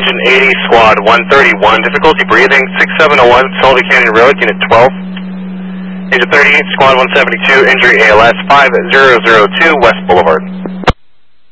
Engine 80, Squad 131, difficulty breathing, 6701, Sullivan Canyon Road, Unit 12. Engine 38, Squad 172, injury ALS 5002, West Boulevard.